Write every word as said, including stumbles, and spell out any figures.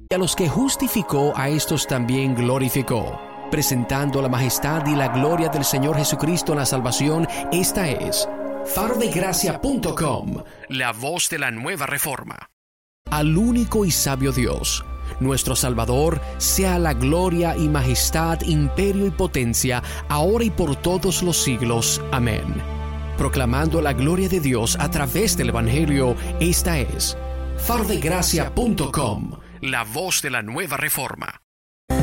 Y a los que justificó, a estos también glorificó, presentando la majestad y la gloria del Señor Jesucristo en la salvación. Esta es faro de gracia punto com, la voz de la nueva reforma. Al único y sabio Dios, nuestro Salvador, sea la gloria y majestad, imperio y potencia, ahora y por todos los siglos. Amén. Proclamando la gloria de Dios a través del Evangelio, esta es faro de gracia punto com, la voz de la nueva reforma.